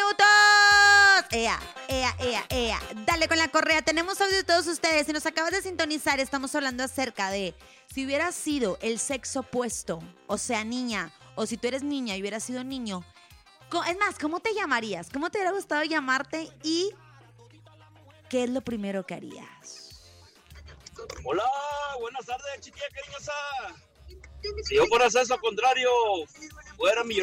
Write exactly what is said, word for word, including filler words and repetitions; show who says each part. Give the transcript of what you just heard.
Speaker 1: minutos. Ea, ea, ea, ea. Dale con la correa. Tenemos audio de todos ustedes. Si nos acabas de sintonizar, estamos hablando acerca de si hubieras sido el sexo opuesto, o sea, niña, o si tú eres niña y hubieras sido niño. Es más, ¿cómo te llamarías? ¿Cómo te hubiera gustado llamarte? ¿Y qué es lo primero que harías?
Speaker 2: Hola, buenas tardes, chiquilla cariñosa. Si yo fuera eso, al contrario, fuera millonario.